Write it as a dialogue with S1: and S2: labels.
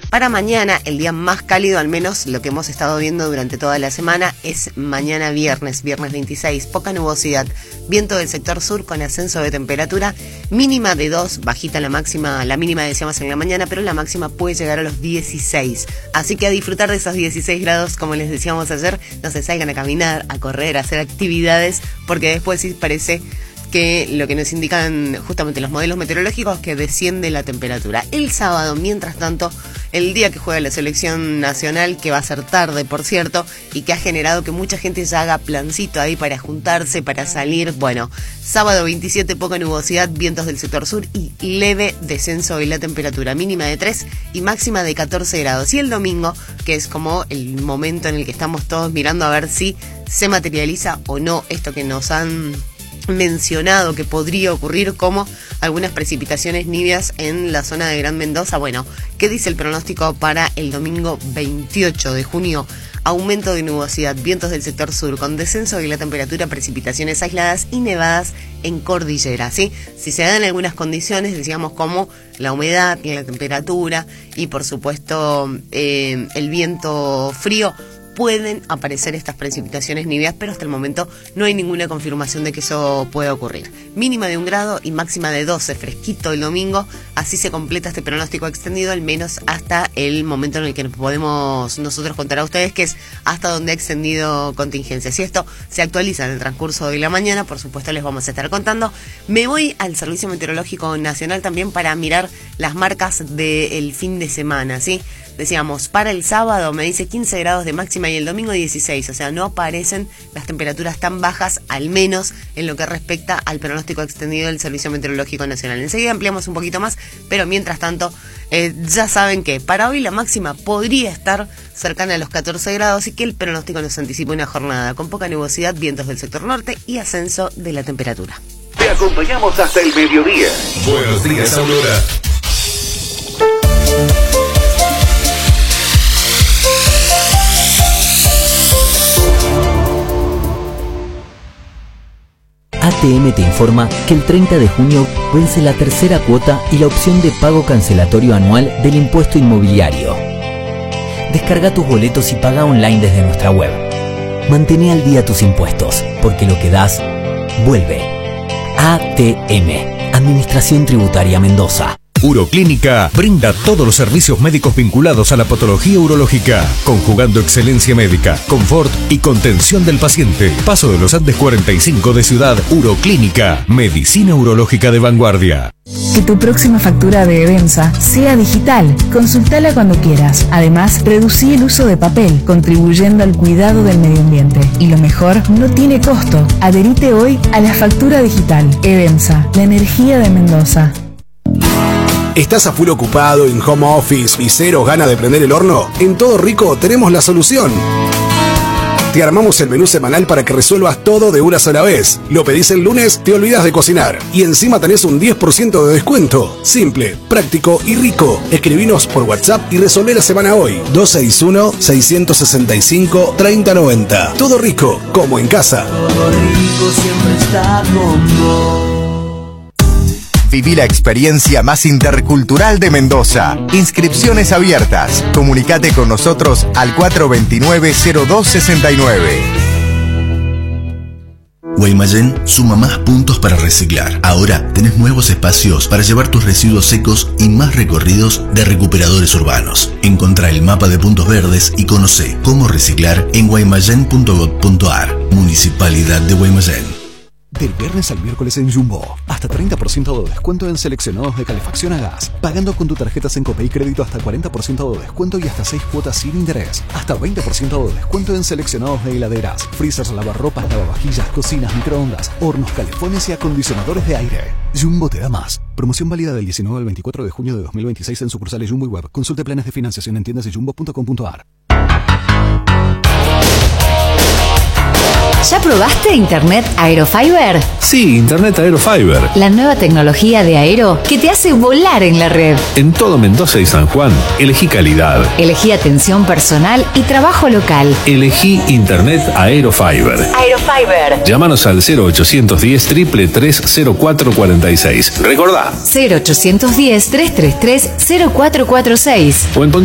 S1: Para mañana, el día más cálido, al menos lo que hemos estado viendo durante toda la semana, es mañana viernes 26, poca nubosidad, viento del sector sur con ascenso de temperatura, mínima de 2, bajita la máxima, la mínima decíamos en la mañana, pero la máxima puede llegar a los 16. Así que a disfrutar de esos 16 grados, como les decíamos ayer, no se salgan a caminar, a correr, a hacer actividades, porque después sí parece que lo que nos indican justamente los modelos meteorológicos es que desciende la temperatura. El sábado, mientras tanto, el día que juega la selección nacional, que va a ser tarde, por cierto, y que ha generado que mucha gente ya haga plancito ahí para juntarse, para salir. Bueno, sábado 27, poca nubosidad, vientos del sector sur y leve descenso de la temperatura, mínima de 3 y máxima de 14 grados. Y el domingo, que es como el momento en el que estamos todos mirando a ver si se materializa o no esto que nos han mencionado que podría ocurrir, como algunas precipitaciones niveas en la zona de Gran Mendoza. Bueno, ¿qué dice el pronóstico para el domingo 28 de junio? Aumento de nubosidad, vientos del sector sur con descenso de la temperatura, precipitaciones aisladas y nevadas en cordillera, ¿sí? Si se dan algunas condiciones, decíamos, como la humedad y la temperatura y por supuesto el viento frío, pueden aparecer estas precipitaciones niveas, pero hasta el momento no hay ninguna confirmación de que eso pueda ocurrir. Mínima de 1 grado y máxima de 12, fresquito el domingo. Así se completa este pronóstico extendido, al menos hasta el momento en el que nos podemos nosotros contar a ustedes, que es hasta donde ha extendido contingencia. Si esto se actualiza en el transcurso de la mañana, por supuesto les vamos a estar contando. Me voy al Servicio Meteorológico Nacional también para mirar las marcas del fin de semana, ¿sí? Decíamos, para el sábado me dice 15 grados de máxima y el domingo 16, o sea, no aparecen las temperaturas tan bajas, al menos en lo que respecta al pronóstico extendido del Servicio Meteorológico Nacional. Enseguida ampliamos un poquito más, pero mientras tanto, ya saben que para hoy la máxima podría estar cercana a los 14 grados y que el pronóstico nos anticipa una jornada con poca nubosidad, vientos del sector norte y ascenso de la temperatura.
S2: Te acompañamos hasta el mediodía.
S3: Buenos días, Aurora.
S4: ATM te informa que el 30 de junio vence la tercera cuota y la opción de pago cancelatorio anual del impuesto inmobiliario. Descarga tus boletos y paga online desde nuestra web. Mantén al día tus impuestos, porque lo que das, vuelve. ATM, Administración Tributaria Mendoza.
S3: Uroclínica brinda todos los servicios médicos vinculados a la patología urológica, conjugando excelencia médica, confort y contención del paciente. Paso de los Andes 45 de Ciudad. Uroclínica, medicina urológica de vanguardia.
S5: Que tu próxima factura de Evensa sea digital. Consultala cuando quieras. Además, reducí el uso de papel, contribuyendo al cuidado del medio ambiente. Y lo mejor, no tiene costo. Adherite hoy a la factura digital. Evensa, la energía de Mendoza.
S6: ¿Estás a full ocupado, en home office y cero ganas de prender el horno? En Todo Rico tenemos la solución. Te armamos el menú semanal para que resuelvas todo de una sola vez. Lo pedís el lunes, te olvidas de cocinar. Y encima tenés un 10% de descuento. Simple, práctico y rico. Escribinos por WhatsApp y resolvé la semana hoy. 261-665-3090. Todo Rico, como en casa.
S7: Todo Rico siempre está con vos.
S8: Viví la experiencia más intercultural de Mendoza. Inscripciones abiertas. Comunicate con nosotros al 429-0269.
S9: Guaymallén suma más puntos para reciclar. Ahora tenés nuevos espacios para llevar tus residuos secos y más recorridos de recuperadores urbanos. Encontrá el mapa de puntos verdes y conocé cómo reciclar en guaymallén.gov.ar. Municipalidad de Guaymallén.
S10: Del viernes al miércoles en Jumbo, hasta 30% de descuento en seleccionados de calefacción a gas. Pagando con tu tarjeta Sencopay Crédito hasta 40% de descuento y hasta 6 cuotas sin interés. Hasta 20% de descuento en seleccionados de heladeras, freezers, lavarropas, lavavajillas, cocinas, microondas, hornos, calefones y acondicionadores de aire. Jumbo te da más. Promoción válida del 19 al 24 de junio de 2026 en sucursales Jumbo y web. Consulte planes de financiación en tiendas de jumbo.com.ar.
S11: ¿Ya probaste Internet Aerofiber?
S12: Sí, Internet Aerofiber.
S11: La nueva tecnología de Aero que te hace volar en la red.
S12: En todo Mendoza y San Juan, elegí calidad.
S11: Elegí atención personal y trabajo local.
S12: Elegí Internet Aerofiber.
S11: Aerofiber.
S12: Llámanos al 0810 333 0446. Recordá.
S11: 0810 333 0446.
S12: O en